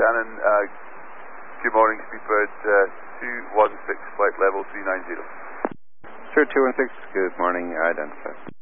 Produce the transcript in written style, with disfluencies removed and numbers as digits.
Shannon, good morning, Speedbird 216, flight level 390. Sure, 216, good morning, identify.